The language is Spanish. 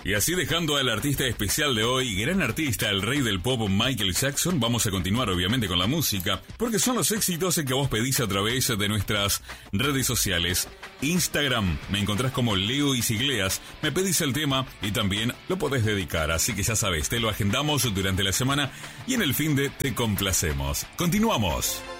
Y así, dejando al artista especial de hoy, gran artista, el rey del pop Michael Jackson, vamos a continuar obviamente con la música, porque son los éxitos que vos pedís a través de nuestras redes sociales. Instagram, me encontrás como Leo Isigleas, me pedís el tema y también lo podés dedicar, así que ya sabes, te lo agendamos durante la semana y en el finde te complacemos. Continuamos.